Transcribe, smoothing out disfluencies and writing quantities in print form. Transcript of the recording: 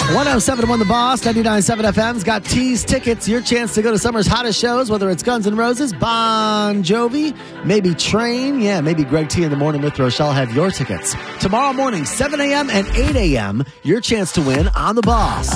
107.1 The Boss, 99.7 FM's got tease tickets. Your chance to go to summer's hottest shows, whether it's Guns N' Roses, Bon Jovi, maybe Train. Yeah, maybe Greg T in the Morning with Rochelle have your tickets. Tomorrow morning, 7 a.m. and 8 a.m., your chance to win on The Boss.